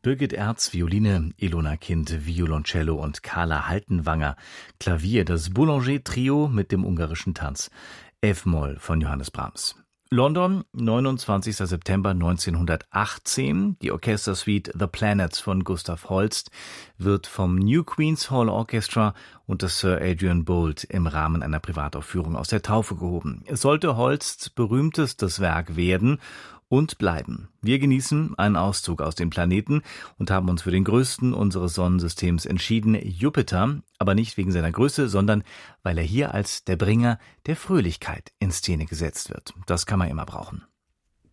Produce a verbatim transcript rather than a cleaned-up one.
Birgit Erz, Violine, Ilona Kind, Violoncello und Carla Haltenwanger, Klavier, das Boulanger-Trio mit dem ungarischen Tanz, F-Moll von Johannes Brahms. London, neunundzwanzigster September neunzehnhundertachtzehn. Die Orchestersuite The Planets von Gustav Holst wird vom New Queen's Hall Orchestra unter Sir Adrian Boult im Rahmen einer Privataufführung aus der Taufe gehoben. Es sollte Holsts berühmtestes Werk werden und bleiben. Wir genießen einen Auszug aus dem Planeten und haben uns für den größten unseres Sonnensystems entschieden, Jupiter, aber nicht wegen seiner Größe, sondern weil er hier als der Bringer der Fröhlichkeit in Szene gesetzt wird. Das kann man immer brauchen.